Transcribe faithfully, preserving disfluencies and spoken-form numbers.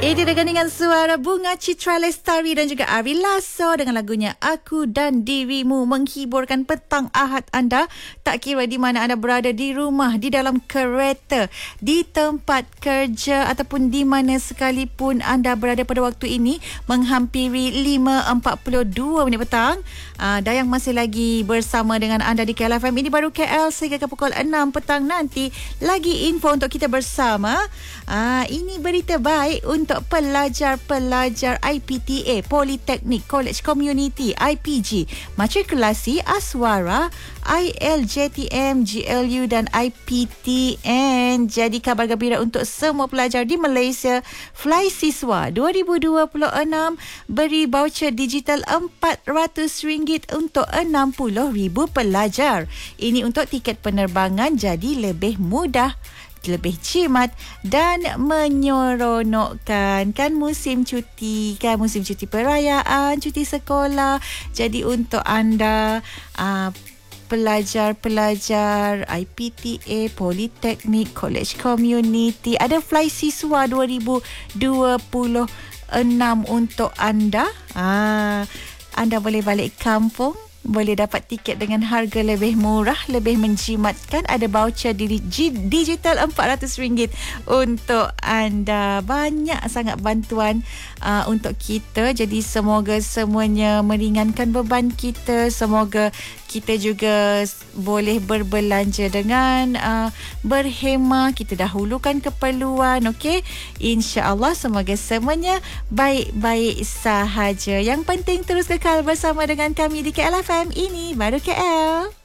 Ini dengan suara Bunga Citra Lestari dan juga Ari Lasso dengan lagunya Aku dan Dirimu, menghiburkan petang Ahad anda. Tak kira di mana anda berada, di rumah, di dalam kereta, di tempat kerja ataupun di mana sekalipun anda berada pada waktu ini, menghampiri lima empat puluh dua minit petang. Uh, Dayang masih lagi bersama dengan anda di K L F M. Ini baru K L sehingga ke pukul enam petang nanti. Lagi info untuk kita bersama. Uh, ini berita baik untuk pelajar-pelajar I P T A, Politeknik College Community I P G, matrikulasi Aswara, I L J T M, G L U dan I P T N. Jadi kabar gembira untuk semua pelajar di Malaysia. Fly Siswa dua ribu dua puluh enam beri voucher digital empat ratus ringgit untuk enam puluh ribu pelajar. Ini untuk tiket penerbangan, jadi lebih mudah, lebih jimat dan menyeronokkan. Kan musim cuti, kan musim cuti perayaan, cuti sekolah. Jadi untuk anda uh, pelajar-pelajar I P T A, Politeknik, College Community, ada Fly Siswa dua ribu dua puluh enam untuk anda. Ah, anda boleh balik kampung, boleh dapat tiket dengan harga lebih murah, lebih menjimatkan. Ada voucher digital empat ratus ringgit untuk anda. Banyak sangat bantuan uh, untuk kita. Jadi semoga semuanya meringankan beban kita. Semoga kita juga boleh berbelanja dengan uh, berhemah. Kita dahulukan keperluan, okey? InsyaAllah semoga semuanya baik-baik sahaja. Yang penting terus kekal bersama dengan kami di K L F M. Ini baru K L.